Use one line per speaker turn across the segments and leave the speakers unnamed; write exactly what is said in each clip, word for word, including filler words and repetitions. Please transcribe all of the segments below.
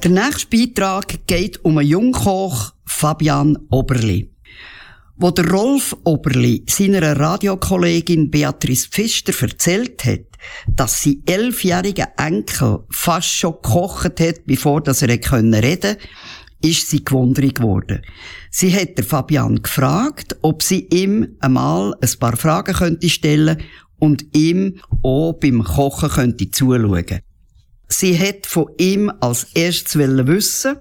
Der nächste Beitrag geht um einen Jungkoch, Fabian Oberli. Wo der Rolf Oberli seiner Radiokollegin Beatrice Pfister erzählt hat, dass sie elfjährigen Enkel fast schon gekocht hat, bevor er reden konnte, ist sie gewundert geworden. Sie hat der Fabian gefragt, ob sie ihm einmal ein paar Fragen könnte stellen und ihm auch beim Kochen könnte zuschauen. Sie hat von ihm als erstes wissen.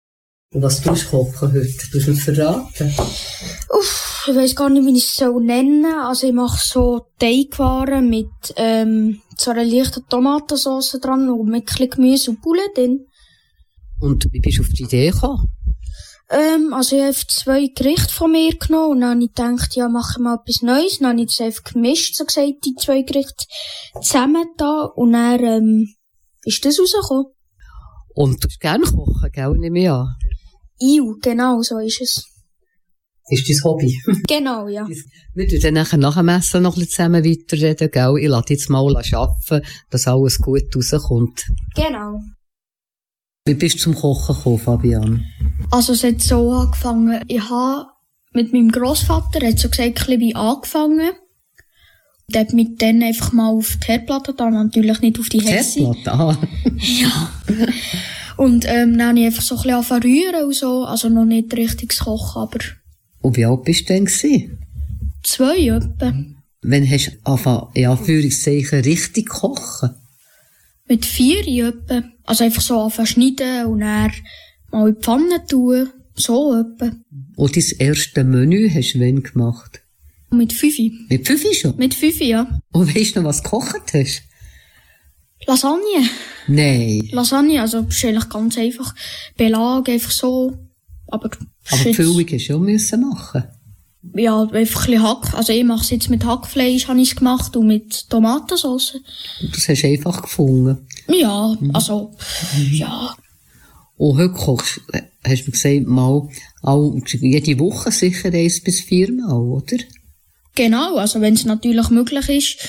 Was tust du kochen heute? Tust du es verraten?
Uff, ich weiss gar nicht, wie ich es so nennen soll. Also ich mache so Teigwaren mit ähm, so einer leichten Tomatensauce dran und mit ein bisschen Gemüse und Poulet drin.
Und wie bist du auf die Idee gekommen?
Ähm, also ich habe zwei Gerichte von mir genommen und dann habe ich gedacht, ja, mache ich mal etwas Neues. Dann habe ich das einfach gemischt, so gesagt, die zwei Gerichte zusammen da und dann ähm, ist das rausgekommen.
Und du hast gerne kochen, gell? Nehme ich an.
Iu, genau, so ist es.
Das ist dein Hobby.
Genau, ja.
Wir werden dann nachher nach dem Essen noch ein bisschen zusammen weiterreden, gell? Ich lasse jetzt mal arbeiten, dass alles gut rauskommt.
Genau.
Wie bist du zum Kochen gekommen, Fabian?
Also es hat so angefangen, ich habe mit meinem Grossvater, hat so gesagt, ein bisschen wie angefangen. Der hat mich dann einfach mal auf die Herdplatte da, natürlich nicht auf die Hesse.
Herdplatte, ah.
Ja. Und ähm, dann habe ich einfach so ein bisschen angefangen zu rühren und so, also noch nicht richtig zu kochen, aber...
Und wie alt bist du denn gewesen?
Zwei etwa.
Wann hast du angefangen, in Anführungszeichen, richtig kochen?
Mit vier etwa. Also einfach so anfangen zu schneiden und dann mal in die Pfanne tun, so etwa.
Und dein erste Menü hast du wann gemacht?
Mit fünf.
Mit fünf schon?
Mit fünf, ja.
Und weisst du noch, was du gekocht hast?
Lasagne.
Nein.
Lasagne, also ist eigentlich ganz einfach. Belag, einfach so. Aber,
Aber die Füllung hast du auch müssen machen.
Ja, einfach ein bisschen Hack. Also ich mache es jetzt mit Hackfleisch, habe ich es gemacht, und mit Tomatensauce.
Und das hast du einfach gefunden?
Ja, also, mhm. ja.
Und heute kochst du, hast du mir gesagt, mal, auch jede Woche sicher eins bis viermal, oder?
Genau, also wenn es natürlich möglich ist.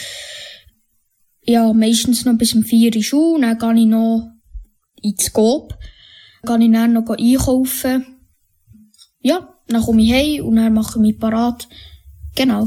Ja, meistens noch bis um vier Uhr Schuh, dann gehe ich noch ins Coop, gehe ich dann noch einkaufen. Ja, dann komme ich heim und dann mache ich mich parat. Genau.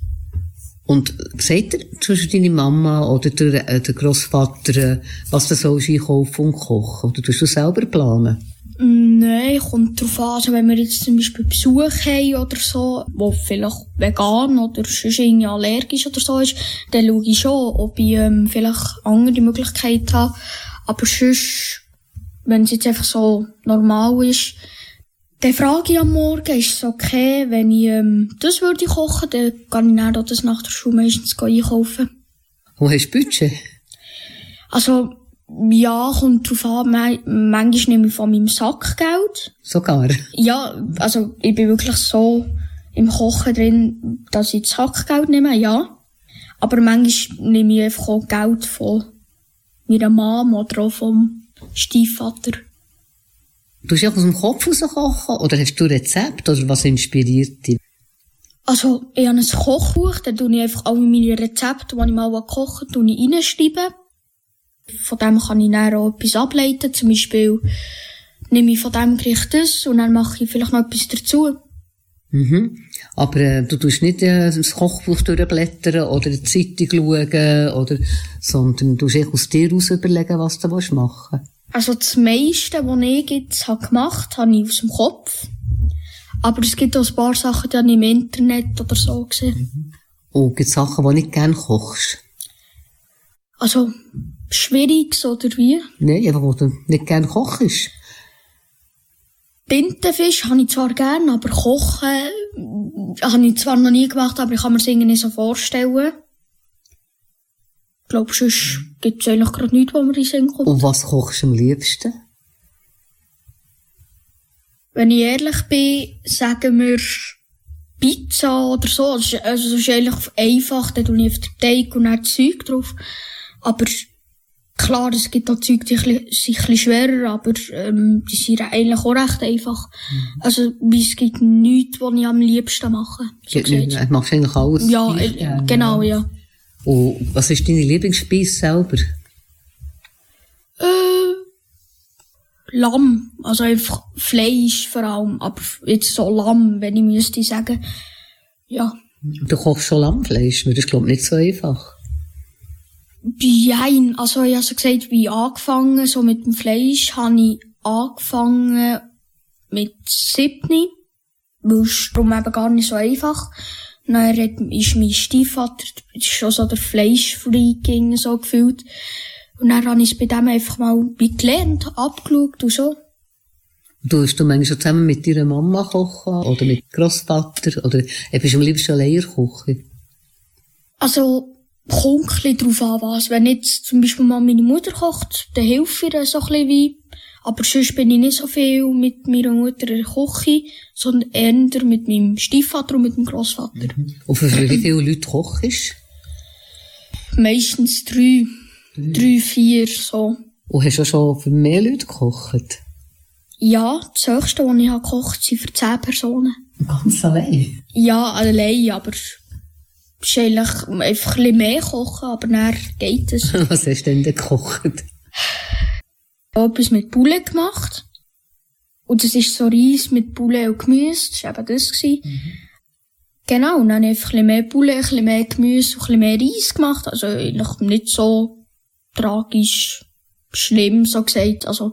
Und sagt dir zwischen deine Mama oder der, äh, der Grossvater, was du sollst einkaufen und kochen? Oder tust du selber planen?
Nein, kommt drauf an. Also wenn wir jetzt zum Beispiel Besuch haben oder so, wo vielleicht vegan oder sonst irgendwie allergisch oder so ist, dann schaue ich schon, ob ich ähm, vielleicht andere Möglichkeiten habe. Aber sonst, wenn es jetzt einfach so normal ist, dann frage ich am Morgen, ist es okay, wenn ich ähm, das würde kochen, dann kann ich dann das nach der Schule meistens einkaufen.
Wo hast du Budget?
Also, ja, kommt drauf an. Manchmal nehme ich von meinem Sackgeld.
Sogar?
Ja, also ich bin wirklich so im Kochen drin, dass ich das Sackgeld nehme, ja. Aber manchmal nehme ich einfach auch Geld von meiner Mama oder auch vom Stiefvater.
Tust du aus dem Kopf raus kochen? Oder hast du Rezept? Oder was inspiriert dich?
Also, ich habe ein Kochbuch, da tue ich einfach alle meine Rezepte, die ich mal koche, reinschreiben. Von dem kann ich dann auch etwas ableiten. Zum Beispiel nehme ich von diesem Gericht das und dann mache ich vielleicht noch etwas dazu.
Mhm. Aber äh, du tust nicht äh, das Kochbuch durchblättern oder eine Zeitung schauen, oder, sondern du tust aus dir heraus überlegen, was du machen willst.
Also das meiste, was ich jetzt habe gemacht habe, habe ich aus dem Kopf. Aber es gibt auch ein paar Sachen, die habe ich im Internet oder so gesehen.
Mhm. Und gibt es Sachen, die du nicht gerne kochst?
Also, Schwieriges oder wie?
Nein, einfach, wo du nicht gerne kochst.
Tintenfisch habe ich zwar gerne, aber kochen habe ich zwar noch nie gemacht, aber ich kann mir das irgendwie nicht so vorstellen. Ich glaube, sonst gibt es eigentlich gerade nichts, was mir in den Sinn kommt.
Und was kochst du am liebsten?
Wenn ich ehrlich bin, sagen wir Pizza oder so. Also, das ist eigentlich einfach, da tue ich auf den Teig und dann Zeug drauf. Aber klar, es gibt auch Zeug, die sind ein bisschen schwerer, aber ähm, die sind eigentlich auch recht einfach. Mhm. Also, es gibt nichts, was ich am liebsten mache. So
du machst eigentlich alles?
Ja, äh, genau, ja.
Und was ist deine Lieblingsspeise selber?
Äh, Lamm, also einfach Fleisch vor allem, aber jetzt so Lamm, wenn ich müsste sagen. Ja.
Du kochst schon Lammfleisch, das ist, glaube ich, nicht so einfach.
Nein, also ich habe so gesagt, wie angefangen, so mit dem Fleisch, habe ich angefangen mit siebni, weil es darum eben gar nicht so einfach. Dann ist mein Stiefvater, ist schon so der Fleischfreak so gefühlt. Und dann habe ich es bei dem einfach mal gelernt, abgeschaut und so.
Du hast du manchmal schon zusammen mit deiner Mama kochen oder mit Grossvater oder bist du am liebsten alleine kochen?
Also, kommt ein bisschen drauf an, was. Wenn jetzt zum Beispiel mal meine Mutter kocht, dann hilft ihr so ein bisschen wie. Aber sonst bin ich nicht so viel mit meiner Mutter in der Küche, sondern eher mit meinem Stiefvater und mit dem Grossvater.
Mhm. Und für wie viele Leute kochst
du? Meistens drei. Drei, drei vier, so.
Und hast du schon für mehr Leute gekocht?
Ja, das höchste, was ich gekocht habe, sind für zehn Personen.
Ganz allein?
Ja, allein, aber es ist eigentlich einfach ein bisschen mehr kochen, aber dann geht es.
Was hast du denn gekocht?
Ich habe etwas mit Poulet gemacht. Und das ist so Reis mit Poulet und Gemüse. Das war eben das. Mhm. Genau, und dann habe ich einfach ein bisschen mehr Poulet, ein bisschen mehr Gemüse und ein bisschen mehr Reis gemacht. Also eigentlich nicht so tragisch, schlimm, so gesagt. Also,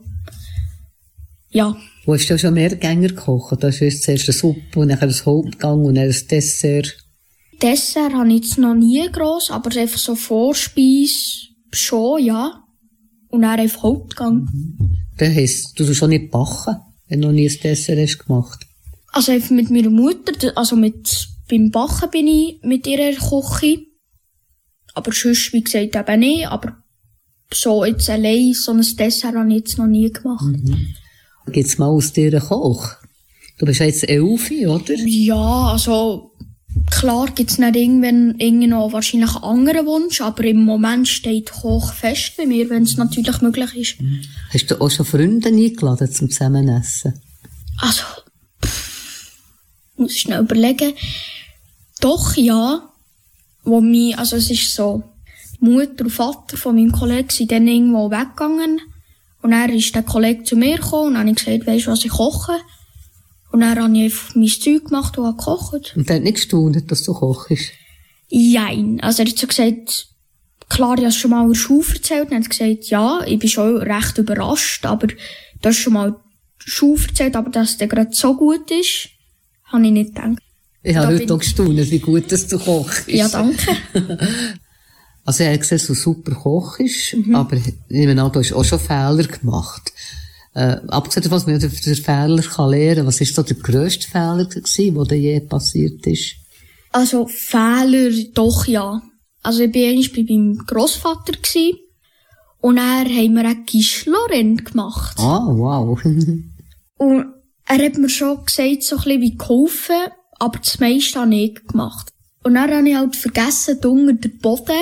ja.
Wo hast du schon mehr Gänger gekocht? Da hast du zuerst eine Suppe und dann ein Hauptgang und dann ein Dessert.
Dessert habe ich jetzt noch nie gross, aber einfach so Vorspeise schon, ja. Und dann einfach Hauptgang.
Mhm. Das heisst, du tust schon nicht backen, wenn du noch nie ein Dessert hast gemacht?
Also einfach mit meiner Mutter, also mit, beim Backen bin ich mit ihrer Küche. Aber sonst, wie gesagt, eben nicht. Aber so jetzt allein, so ein Dessert habe ich jetzt noch nie gemacht.
Mhm. Gibt's mal aus dir einen Koch? Du bist ja jetzt elf, oder?
Ja, also, klar gibt's nicht irgendwann, irgendwie noch wahrscheinlich einen anderen Wunsch, aber im Moment steht Koch fest bei mir, wenn es natürlich möglich ist.
Mhm. Hast du auch schon Freunde eingeladen zum Zusammenessen?
Also, pff, muss ich schnell überlegen. Doch, ja. Wo mich, also es ist so, die Mutter und Vater von meinem Kollegen sind dann irgendwo weggegangen. Und dann ist der Kollege zu mir gekommen und dann habe ich gesagt, weisst du, was ich koche? Und dann habe ich einfach mein Zeug gemacht und habe gekocht.
Und der hat nicht gestaunt, dass du kochst?
Nein. Also er hat so gesagt, klar, ich habe es schon mal in der Schule erzählt. Und er hat gesagt, ja, ich bin schon recht überrascht, aber du hast schon mal in der Schule erzählt, aber dass der gerade so gut ist, habe ich nicht gedacht.
Ich habe heute auch gestaunt, wie gut dass du kochst.
Ja, danke.
Also ich habe gesehen, dass du super kochst,
mhm.
aber ich nehme an, du hast auch schon Fehler gemacht. Äh, abgesehen davon, dass man den Fehler kann lernen kann, was war so der grösste Fehler gewesen, der dir je passiert ist?
Also Fehler, doch ja. Also ich war einmal bei meinem Grossvater gewesen, und er haben wir eine Quiche Lorraine gemacht.
Ah, wow.
Und er hat mir schon gesagt, so ein bisschen wie geholfen, aber das meiste habe ich gemacht. Und dann habe ich halt vergessen, unter den Boden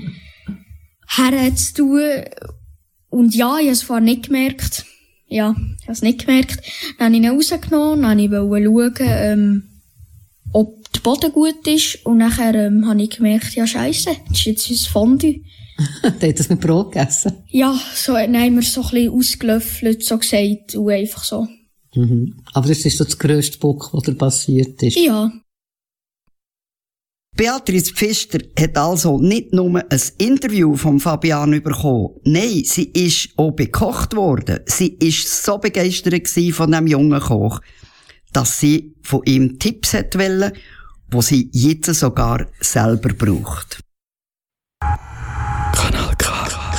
herzutun. Und ja, ich habe es vorher nicht gemerkt. Ja, ich habe es nicht gemerkt. Dann habe ich ihn rausgenommen, dann wollte ich schauen, ähm, ob der Boden gut ist. Und nachher ähm, habe ich gemerkt, ja scheisse, das ist jetzt unser Fondue.
Der hat das mit Brot gegessen?
Ja, so, dann haben wir es so ein bisschen ausgelöffelt, so gesagt, und einfach so.
Mhm. Aber das ist so das grösste Bock, was dir passiert ist?
Ja.
Beatrice Pfister hat also nicht nur ein Interview von Fabian bekommen. Nein, sie ist auch bekocht worden. Sie ist so begeistert von dem jungen Koch, dass sie von ihm Tipps wollte, die sie jetzt sogar selber braucht.